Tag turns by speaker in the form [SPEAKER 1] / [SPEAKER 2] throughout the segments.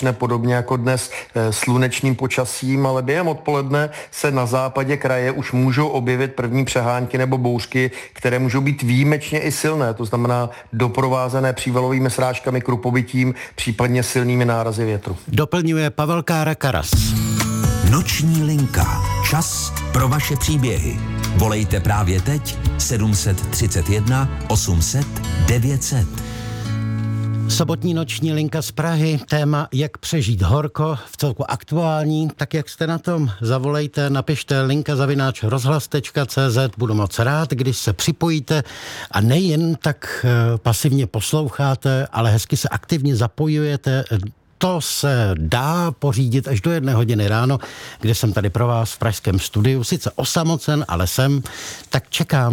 [SPEAKER 1] začne podobně jako dnes slunečným počasím, ale během odpoledne se na západě kraje už můžou objevit první přehánky nebo bouřky, které můžou být výjimečně i silné, to znamená doprovázené přívalovými srážkami, krupobytím, případně silnými nárazy větru.
[SPEAKER 2] Doplňuje Pavel Kára Karas.
[SPEAKER 3] Noční linka. Čas pro vaše příběhy. Volejte právě teď 731 800 900.
[SPEAKER 2] Sobotní noční linka z Prahy, téma jak přežít horko, v celku aktuální, tak jak jste na tom, zavolejte, napište linka@rozhlas.cz, budu moc rád, když se připojíte a nejen tak pasivně posloucháte, ale hezky se aktivně zapojujete. To se dá pořídit až do 1 hodiny ráno, kde jsem tady pro vás v pražském studiu, sice osamocen, ale jsem, tak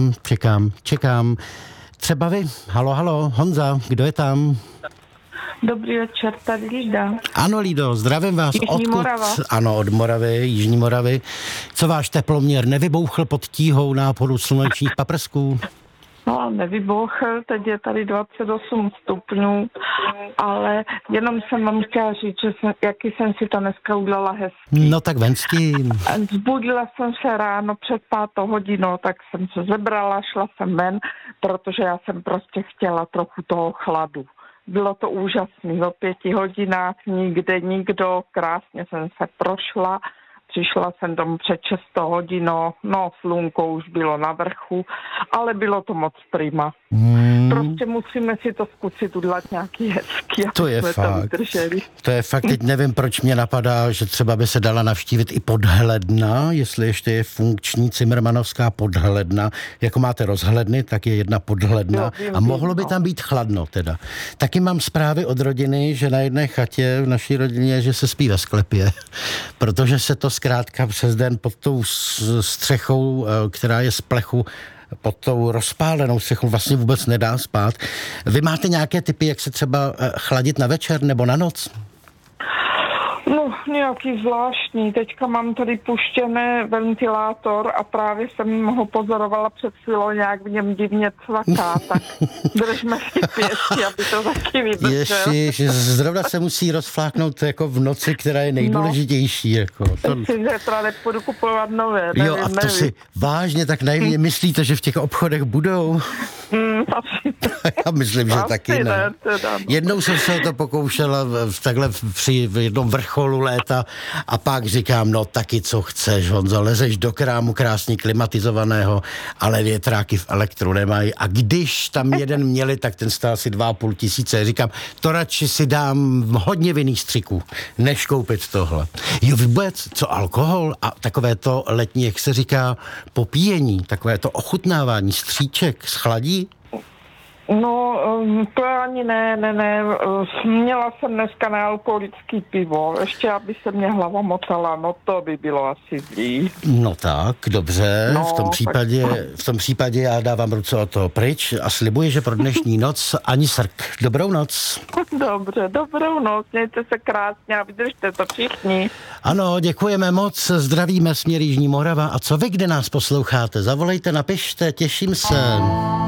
[SPEAKER 2] čekám. Třeba vy, halo, Honza, kdo je tam?
[SPEAKER 4] Dobrý večer, tady Lída.
[SPEAKER 2] Ano, Lído, zdravím vás.
[SPEAKER 4] Jižní Morava.
[SPEAKER 2] Ano, od Moravy, Jižní Moravy. Co váš teploměr nevybouchl pod tíhou náporu slunečních paprsků?
[SPEAKER 4] No, nevybouchl, teď je tady 28 stupňů, ale jenom jsem vám chtěla říct, že jaký jsem si to dneska udělala hezky.
[SPEAKER 2] No tak ven s tím.
[SPEAKER 4] Zbudila jsem se ráno před 5 hodinou, tak jsem se zebrala, šla jsem ven, protože já jsem prostě chtěla trochu toho chladu. Bylo to úžasné, o 5 hodinách nikde nikdo, krásně jsem se prošla. Přišla jsem domů před 6 hodinou, no slunko už bylo na vrchu, ale bylo to moc prima. Prostě musíme si to zkusit udělat nějaký hezký,
[SPEAKER 2] to je fakt. To je fakt, teď nevím, proč mě napadá, že třeba by se dala navštívit i Podhledna, jestli ještě je funkční cimrmanovská Podhledna. Jako máte rozhledny, tak je jedna Podhledna a mohlo by tam být chladno teda. Taky mám zprávy od rodiny, že na jedné chatě v naší rodině, že se spí ve sklepě, protože se to zkrátka přes den pod tou střechou, která je z plechu, pod tou rozpálenou střechou vlastně vůbec nedá spát. Vy máte nějaké tipy, jak se třeba chladit na večer nebo na noc?
[SPEAKER 4] No, nějaký zvláštní. Teďka mám tady puštěný ventilátor a právě jsem ho pozorovala před chvílou, nějak v něm divně cvaká, tak držme si pěstí, aby to taky vydržel.
[SPEAKER 2] Ježiš, zrovna se musí rozfláknout jako v noci, která je nejdůležitější. Jako.
[SPEAKER 4] Si zítra nepůjdu kupovat nové.
[SPEAKER 2] Jo, a to si vážně tak naivně myslíte, že v těch obchodech budou? Já myslím, že taky ne. Jednou jsem se to pokoušela takhle při jednom vrcholu léta a pak říkám, no taky co chceš, Honzo, lezeš do krámu krásně klimatizovaného, ale větráky v elektru nemají a když tam jeden měli, tak ten stál asi 2,5 tisíce. Říkám, to radši si dám hodně vinných střiků, než koupit tohle. Jo, vůbec, co alkohol a takové to letní, jak se říká, popíjení, takové to ochutnávání stříček schladí?
[SPEAKER 4] No, to ani ne. Měla jsem dneska nealkoholický pivo, ještě aby se mě hlava motala, no to by bylo asi zlý. No
[SPEAKER 2] tak, dobře, no, v tom případě já dávám ruce od toho pryč a slibuji, že pro dnešní noc ani srk. Dobrou noc.
[SPEAKER 4] Dobře, dobrou noc, mějte se krásně a vydržte to všichni.
[SPEAKER 2] Ano, děkujeme moc, zdravíme směr Jižní Morava a co vy, kde nás posloucháte, zavolejte, napište, těším se.